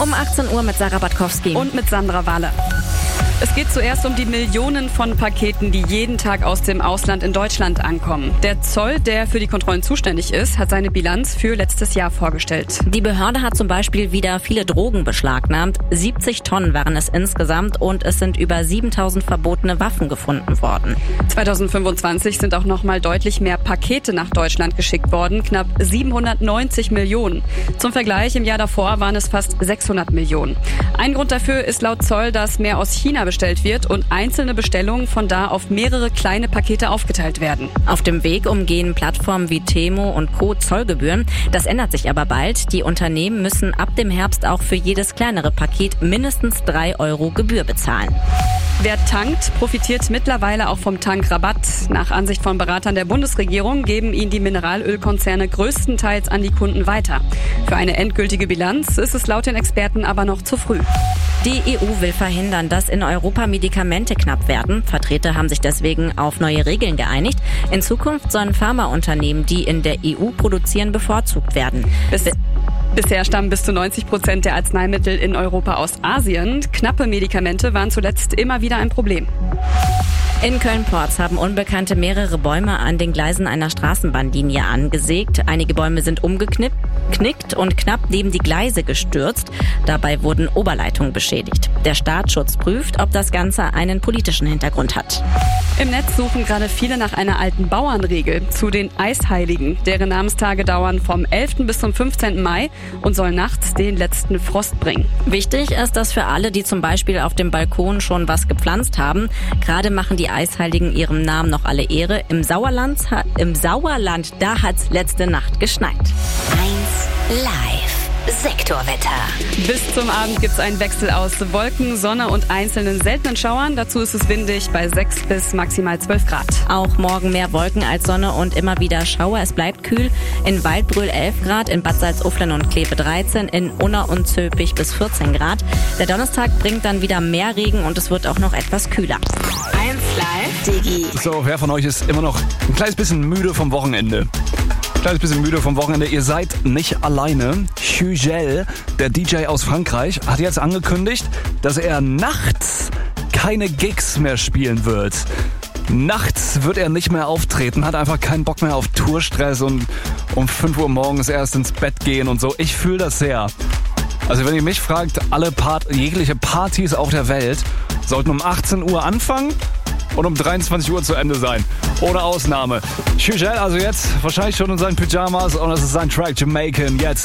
Um 18 Uhr mit Sarah Batkowski. Und mit Sandra Wahle. Es geht zuerst um die Millionen von Paketen, die jeden Tag aus dem Ausland in Deutschland ankommen. Der Zoll, der für die Kontrollen zuständig ist, hat seine Bilanz für letztes Jahr vorgestellt. Die Behörde hat zum Beispiel wieder viele Drogen beschlagnahmt. 70 Tonnen waren es insgesamt und es sind über 7000 verbotene Waffen gefunden worden. 2025 sind auch nochmal deutlich mehr Pakete nach Deutschland geschickt worden, knapp 790 Millionen. Zum Vergleich, im Jahr davor waren es fast 600 Millionen. Ein Grund dafür ist laut Zoll, dass mehr aus China bestellt wird und einzelne Bestellungen von da auf mehrere kleine Pakete aufgeteilt werden. Auf dem Weg umgehen Plattformen wie Temu und Co. Zollgebühren. Das ändert sich aber bald. Die Unternehmen müssen ab dem Herbst auch für jedes kleinere Paket mindestens 3 Euro Gebühr bezahlen. Wer tankt, profitiert mittlerweile auch vom Tankrabatt. Nach Ansicht von Beratern der Bundesregierung geben ihn die Mineralölkonzerne größtenteils an die Kunden weiter. Für eine endgültige Bilanz ist es laut den Experten aber noch zu früh. Die EU will verhindern, dass in Europa Medikamente knapp werden. Vertreter haben sich deswegen auf neue Regeln geeinigt. In Zukunft sollen Pharmaunternehmen, die in der EU produzieren, bevorzugt werden. Bisher stammen bis zu 90% der Arzneimittel in Europa aus Asien. Knappe Medikamente waren zuletzt immer wieder ein Problem. In Köln-Porz haben Unbekannte mehrere Bäume an den Gleisen einer Straßenbahnlinie angesägt. Einige Bäume sind umgeknickt und knapp neben die Gleise gestürzt. Dabei wurden Oberleitungen beschädigt. Der Staatsschutz prüft, ob das Ganze einen politischen Hintergrund hat. Im Netz suchen gerade viele nach einer alten Bauernregel zu den Eisheiligen. Deren Namenstage dauern vom 11. bis zum 15. Mai und sollen nachts den letzten Frost bringen. Wichtig ist das für alle, die zum Beispiel auf dem Balkon schon was gepflanzt haben. Gerade machen die Eisheiligen ihrem Namen noch alle Ehre. Im Sauerland, da hat's letzte Nacht geschneit. 1 Live. Sektorwetter. Bis zum Abend gibt's einen Wechsel aus Wolken, Sonne und einzelnen seltenen Schauern. Dazu ist es windig bei 6 bis maximal 12 Grad. Auch morgen mehr Wolken als Sonne und immer wieder Schauer. Es bleibt kühl. In Waldbröl 11 Grad, in Bad Salzuflen und Kleve 13, in Unna und Zülpich bis 14 Grad. Der Donnerstag bringt dann wieder mehr Regen und es wird auch noch etwas kühler. 1 Live. Digi. So, wer von euch ist immer noch ein kleines bisschen müde vom Wochenende? Ihr seid nicht alleine. Hugel, der DJ aus Frankreich, hat jetzt angekündigt, dass er nachts keine Gigs mehr spielen wird. Nachts wird er nicht mehr auftreten, hat einfach keinen Bock mehr auf Tourstress und um 5 Uhr morgens erst ins Bett gehen und so. Ich fühle das sehr. Also wenn ihr mich fragt, jegliche Partys auf der Welt sollten um 18 Uhr anfangen und um 23 Uhr zu Ende sein. Ohne Ausnahme. Hugel also jetzt wahrscheinlich schon in seinen Pyjamas und das ist sein Track Jamaican jetzt